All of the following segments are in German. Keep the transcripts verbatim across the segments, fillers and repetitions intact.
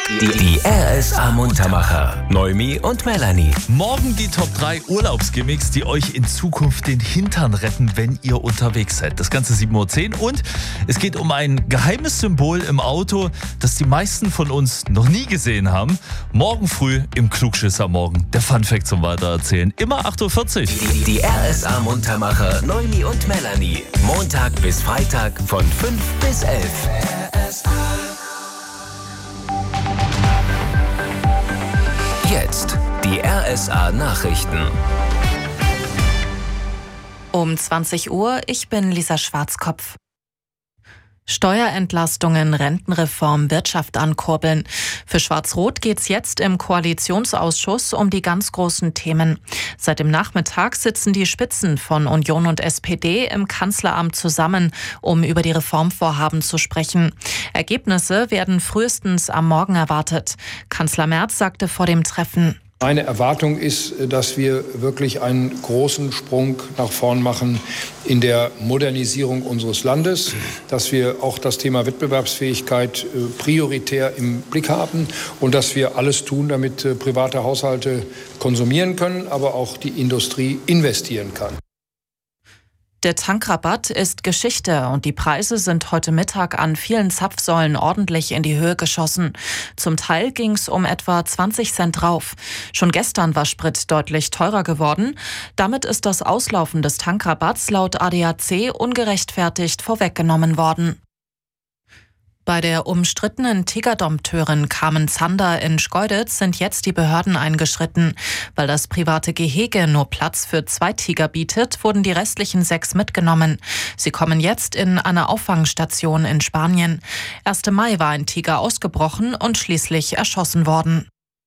Die, die R S A Muntermacher. Noemi und Melanie. Morgen die Top drei Urlaubsgimmicks, die euch in Zukunft den Hintern retten, wenn ihr unterwegs seid. Das Ganze sieben Uhr zehn und es geht um ein geheimes Symbol im Auto, das die meisten von uns noch nie gesehen haben. Morgen früh im Klugschissermorgen. Der Funfact zum Weitererzählen. Immer acht Uhr vierzig. Die, die R S A Muntermacher. Noemi und Melanie. Montag bis Freitag von fünf bis elf. R S A. Jetzt die R S A Nachrichten. Um zwanzig Uhr, ich bin Lisa Schwarzkopf. Steuerentlastungen, Rentenreform, Wirtschaft ankurbeln. Für Schwarz-Rot geht's jetzt im Koalitionsausschuss um die ganz großen Themen. Seit dem Nachmittag sitzen die Spitzen von Union und S P D im Kanzleramt zusammen, um über die Reformvorhaben zu sprechen. Ergebnisse werden frühestens am Morgen erwartet. Kanzler Merz sagte vor dem Treffen: Meine Erwartung ist, dass wir wirklich einen großen Sprung nach vorn machen in der Modernisierung unseres Landes, dass wir auch das Thema Wettbewerbsfähigkeit prioritär im Blick haben und dass wir alles tun, damit private Haushalte konsumieren können, aber auch die Industrie investieren kann. Der Tankrabatt ist Geschichte und die Preise sind heute Mittag an vielen Zapfsäulen ordentlich in die Höhe geschossen. Zum Teil ging es um etwa zwanzig Cent drauf. Schon gestern war Sprit deutlich teurer geworden. Damit ist das Auslaufen des Tankrabatts laut A D A C ungerechtfertigt vorweggenommen worden. Bei der umstrittenen Tigerdompteurin Carmen Zander in Schkeuditz sind jetzt die Behörden eingeschritten. Weil das private Gehege nur Platz für zwei Tiger bietet, wurden die restlichen sechs mitgenommen. Sie kommen jetzt in eine Auffangstation in Spanien. ersten Mai war ein Tiger ausgebrochen und schließlich erschossen worden.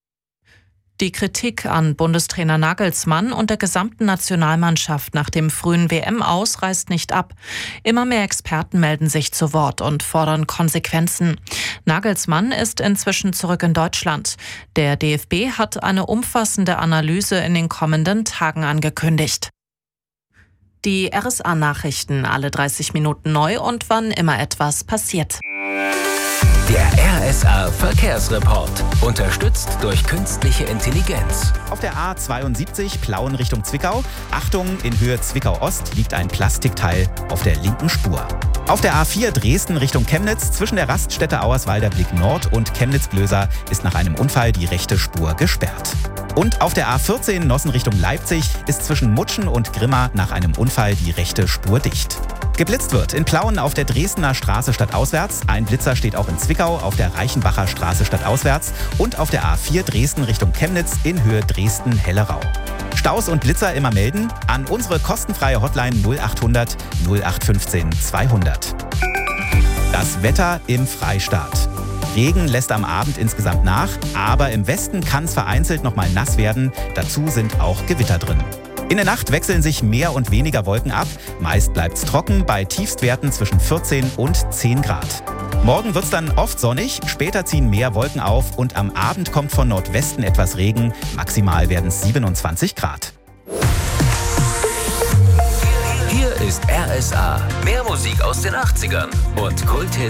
Die Kritik an Bundestrainer Nagelsmann und der gesamten Nationalmannschaft nach dem frühen W M-Aus reißt nicht ab. Immer mehr Experten melden sich zu Wort und fordern Konsequenzen. Nagelsmann ist inzwischen zurück in Deutschland. Der D F B hat eine umfassende Analyse in den kommenden Tagen angekündigt. Die R S A-Nachrichten alle dreißig Minuten neu und wann immer etwas passiert. Der R S A Verkehrsreport. Unterstützt durch künstliche Intelligenz. Auf der A zweiundsiebzig Plauen Richtung Zwickau. Achtung, in Höhe Zwickau-Ost liegt ein Plastikteil auf der linken Spur. Auf der A vier Dresden Richtung Chemnitz zwischen der Raststätte Auerswalder Blick Nord und Chemnitz-Blöser ist nach einem Unfall die rechte Spur gesperrt. Und auf der A vierzehn Nossen Richtung Leipzig ist zwischen Mutschen und Grimma nach einem Unfall die rechte Spur dicht. Geblitzt wird in Plauen auf der Dresdner Straße stadtauswärts. Ein Blitzer steht auch in Zwickau auf der Reichenbacher Straße stadtauswärts und auf der A vier Dresden Richtung Chemnitz in Höhe Dresden-Hellerau. Staus und Blitzer immer melden an unsere kostenfreie Hotline null achthundert null acht fünfzehn zweihundert. Das Wetter im Freistaat. Regen lässt am Abend insgesamt nach, aber im Westen kann es vereinzelt noch mal nass werden. Dazu sind auch Gewitter drin. In der Nacht wechseln sich mehr und weniger Wolken ab. Meist bleibt es trocken bei Tiefstwerten zwischen vierzehn und zehn Grad. Morgen wird es dann oft sonnig, später ziehen mehr Wolken auf und am Abend kommt von Nordwesten etwas Regen. Maximal werden es siebenundzwanzig Grad. Hier ist R S A. Mehr Musik aus den achtzigern und Kulthits